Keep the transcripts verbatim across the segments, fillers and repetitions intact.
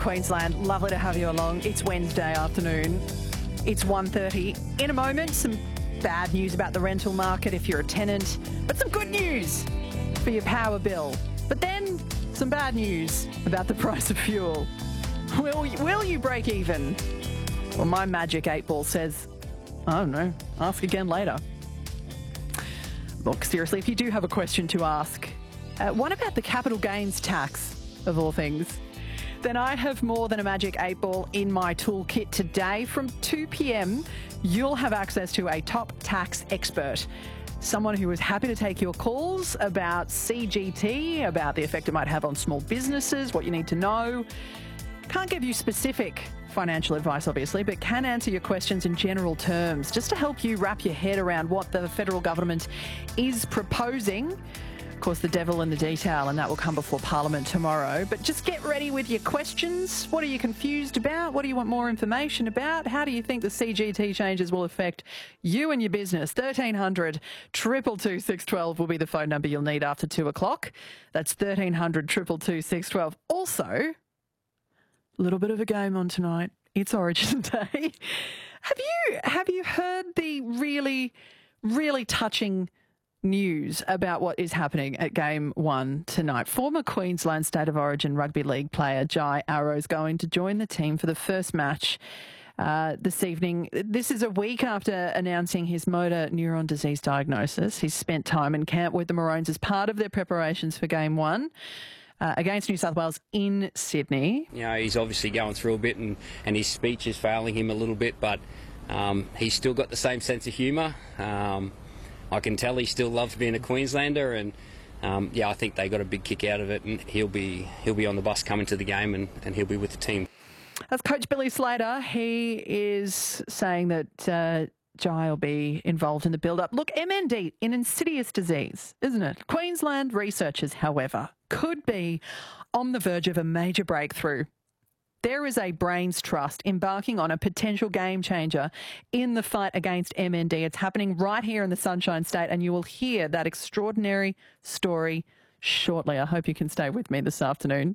Queensland. Lovely to have you along. It's Wednesday afternoon. It's one thirty. In a moment, some bad news about the rental market if you're a tenant, but some good news for your power bill. But then some bad news about the price of fuel. Will, will you break even? Well, my magic eight ball says, I don't know, ask again later. Look, seriously, if you do have a question to ask, uh, one about the capital gains tax, of all things, then I have more than a magic eight ball in my toolkit today. From two p.m, you'll have access to a top tax expert, someone who is happy to take your calls about C G T, about the effect it might have on small businesses, what you need to know. Can't give you specific financial advice, obviously, but can answer your questions in general terms, just to help you wrap your head around what the federal government is proposing. Of course, the devil in the detail, and that will come before Parliament tomorrow. But just get ready with your questions. What are you confused about? What do you want more information about? How do you think the C G T changes will affect you and your business? thirteen hundred, two two two, six one two will be the phone number you'll need after two o'clock. That's thirteen hundred, two two two, six one two. Also, a little bit of a game on tonight. It's Origin Day. Have you have you heard the really, really touching news about what is happening at Game One tonight? Former Queensland State of Origin Rugby League player Jai Arrow is going to join the team for the first match uh, this evening. This is a week after announcing his motor neuron disease diagnosis. He's spent time in camp with the Maroons as part of their preparations for Game One. Uh, against New South Wales in Sydney. You know, he's obviously going through a bit and, and his speech is failing him a little bit, but um, he's still got the same sense of humour. Um, I can tell he still loves being a Queenslander, and um, yeah, I think they got a big kick out of it, and he'll be he'll be on the bus coming to the game, and, and he'll be with the team. That's Coach Billy Slater. He is saying that uh, Jai will be involved in the build-up. Look, M N D, an insidious disease, isn't it? Queensland researchers, however, could be on the verge of a major breakthrough. There is a Brains Trust embarking on a potential game changer in the fight against M N D. It's happening right here in the Sunshine State, and you will hear that extraordinary story shortly. I hope you can stay with me this afternoon.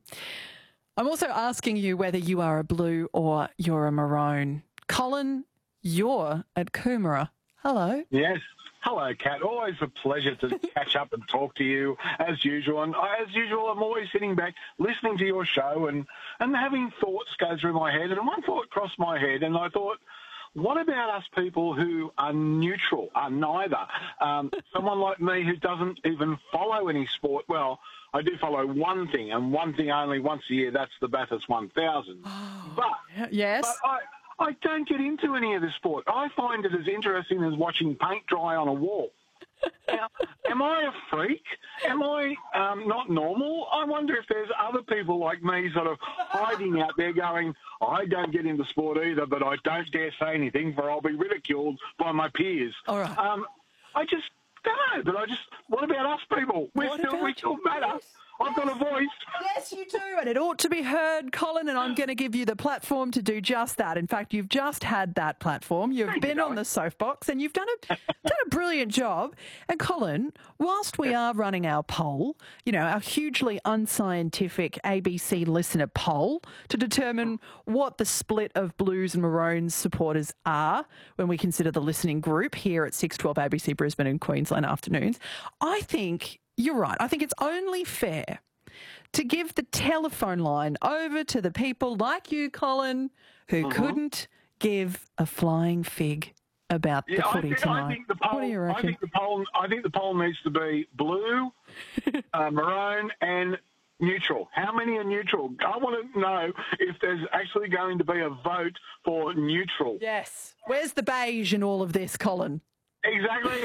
I'm also asking you whether you are a blue or you're a maroon. Colin, you're at Coomera. Hello. Yes. Hello, Kat. Always a pleasure to catch up and talk to you, as usual. And as usual, I'm always sitting back, listening to your show and, and having thoughts go through my head. And one thought crossed my head, and I thought, what about us people who are neutral, are neither? Um, someone like me who doesn't even follow any sport. Well, I do follow one thing, and one thing only once a year. That's the Bathurst one thousand. Oh, but, yes. But I... I don't get into any of the sport. I find it as interesting as watching paint dry on a wall. Now, am I a freak? Am I um, not normal? I wonder if there's other people like me sort of hiding out there going, I don't get into sport either, but I don't dare say anything for I'll be ridiculed by my peers. All right. Um, I just don't know, but I just, what about us people? We're What still, about we still you? matter. Yes. I've got a voice. Yes, you do, and it ought to be heard, Colin, and I'm going to give you the platform to do just that. In fact, you've just had that platform. You've Thank been you, on the soapbox, and you've done a done a brilliant job. And Colin, whilst we are running our poll, you know, our hugely unscientific A B C listener poll to determine what the split of Blues and Maroons supporters are when we consider the listening group here at six twelve A B C Brisbane and Queensland afternoons, I think you're right. I think it's only fair to give the telephone line over to the people like you, Colin, who uh-huh. couldn't give a flying fig about yeah, the footy I think, tonight. I think the poll, what do you reckon? I think the poll, I think the poll needs to be blue, uh, maroon, and neutral. How many are neutral? I want to know if there's actually going to be a vote for neutral. Yes. Where's the beige in all of this, Colin? Exactly.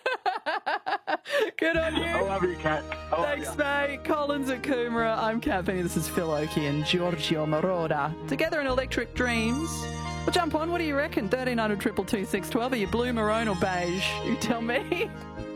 Good on you. I love you, Kat. Thanks, mate. Colin's at Coomera. I'm Kat Penny. This is Phil Oakey and Giorgio Moroder. Together in Electric Dreams. Well, jump on. What do you reckon? thirteen hundred, two two two, six one two. Are you blue, maroon or beige? You tell me.